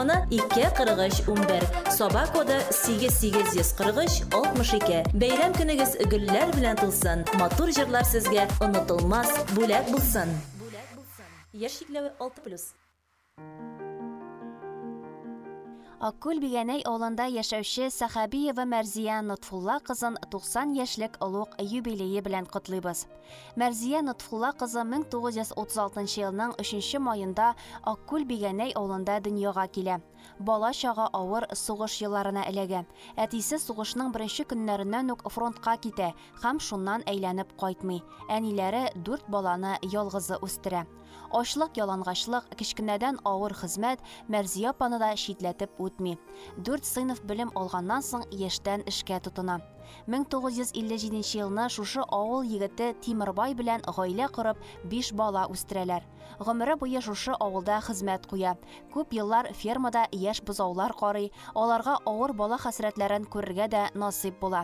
Телефоны 24311, Соба коды 884362. Бәйрәм көнегез гөлләр белән тулсын. Матур җырлар сезгә онытылмас бүләк булсын. Яшь чикләве 6+. Аккүл Бигәнәй авылында яшәүче Сахабиева Мәрзия Нотфулла кызын 90 яшьлек олуг юбилее белән котлыйбыз. Мәрзия Нотфулла кызы 1936 елның 3 майында Аккүл Бигәнәй авылында дөньяга килә. Бала чага авыр сугыш елларына эләгә. Әтисе сугышның беренче көннәреннән үк фронтка китә һәм шуннан әйләнеп кайтмый. Әниләре 4 баланы ялгызы үстерә. Ачлык, ялангачлык, кичкенәдән авыр хезмәт Мәрзия апаны да шитләтеп үтми. 4 сыйныф белем алганнан соң яшьтән эшкә тотына. 1957 елны шушы авыл егете Тимербай белән гаилә корып 5 бала үстерәләр. Гомере буе шушы авылда хезмәт куя. Күп еллар фермада яшь бозаулар карый, аларга авыр бала хәсрәтләрен күрергә дә насыйп була.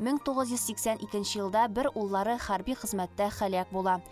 1982 елда бер уллары хәрби хезмәттә һәлак була.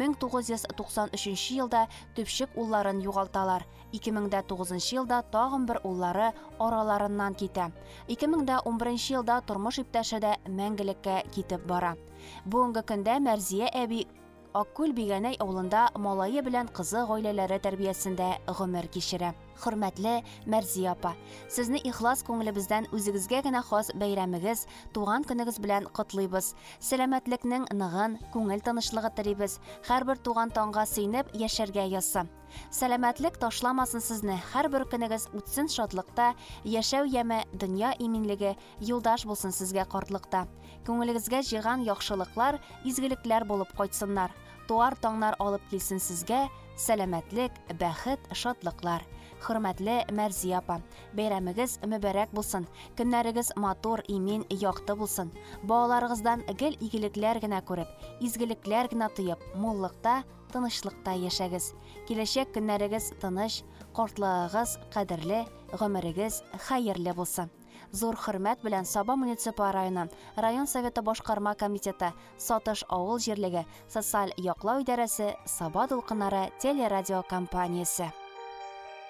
1993 елда төпчек улларын югалталар. 2009 елда тагын бер уллары араларыннан китә. 2011 елда тормыш иптәше дә мәңгелеккә китеп бара. Бүгенге көндә Мәрзия әби Аккүл Бигәнәй авылында малае белән кызы гаиләләре тәрбиясендә гомер кичерә. Хөрмәтле Мәрзия апа, сезне ихлас күңелебездән үзегезгә генә хас бәйрәмегез, туган көнегез белән котлыйбыз. Сәламәтлекнең ныгын, күңел тынычлыгы телибез. Һәрбер туган таңга сөйнеп яшәргә язсын. Сәламәтлек ташламасын сезне. Һәрбер көнегез үтсен шатлыкта, яшәү яме, дөнья иминлеге юлдаш булсын сезгә картлыкта. Күңелегезгә җыган яхшылыклар, изгелекләр булып кайтсыннар. Туар таңнар алып килсен сезгә сәламәтлек, бәхет, шатлыклар. Хөрмәтле Мәрзия апа, бәйрәмегез мөбарәк булсын. Көннәрегез матур, имин, якты булсын. Балаларыгыздан гел игелекләр генә күреп, изгелекләр генә тоеп, муллыкта, тынычлыкта яшәгез. Киләчәк көннәрегез тыныч, картлыгыгыз кадерле, гомерегез хәерле булсын. Зур хөрмәт белән Саба муниципаль районы, район советы башкарма комитеты, Сатыш авыл җирлеге, социаль яклау идарәсе, Саба дулкыннары телерадио компаниясе.